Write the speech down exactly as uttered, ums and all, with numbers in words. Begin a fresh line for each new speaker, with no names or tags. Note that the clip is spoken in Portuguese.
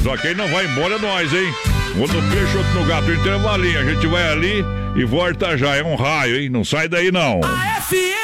Só quem não vai embora é nós, hein? Um no peixe, outro no gato. Intervalinho. A gente vai ali e volta já. É um raio, hein? Não sai daí, não.